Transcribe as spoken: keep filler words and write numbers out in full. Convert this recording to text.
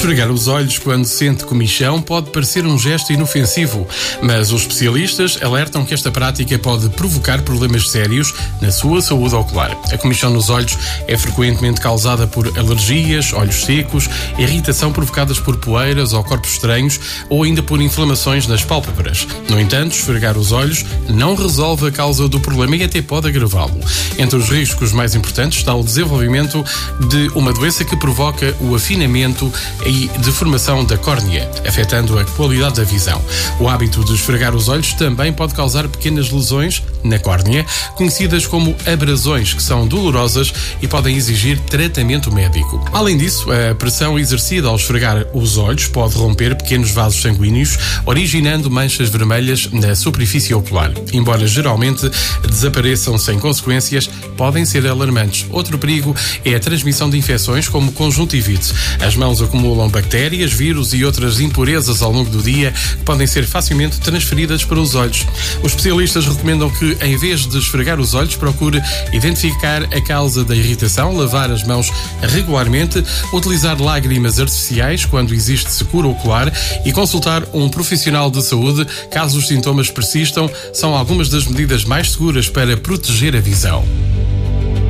Esfregar os olhos quando sente comichão pode parecer um gesto inofensivo, mas os especialistas alertam que esta prática pode provocar problemas sérios na sua saúde ocular. A comichão nos olhos é frequentemente causada por alergias, olhos secos, irritação provocadas por poeiras ou corpos estranhos ou ainda por inflamações nas pálpebras. No entanto, esfregar os olhos não resolve a causa do problema e até pode agravá-lo. Entre os riscos mais importantes está o desenvolvimento de uma doença que provoca o afinamento e deformação da córnea, afetando a qualidade da visão. O hábito de esfregar os olhos também pode causar pequenas lesões na córnea, conhecidas como abrasões, que são dolorosas e podem exigir tratamento médico. Além disso, a pressão exercida ao esfregar os olhos pode romper pequenos vasos sanguíneos, originando manchas vermelhas na superfície ocular. Embora geralmente desapareçam sem consequências, podem ser alarmantes. Outro perigo é a transmissão de infecções como conjuntivite. As mãos acumulam bactérias, vírus e outras impurezas ao longo do dia que podem ser facilmente transferidas para os olhos. Os especialistas recomendam que, em vez de esfregar os olhos, procure identificar a causa da irritação, lavar as mãos regularmente, utilizar lágrimas artificiais quando existe secura ocular e consultar um profissional de saúde caso os sintomas persistam. São algumas das medidas mais seguras para proteger a visão.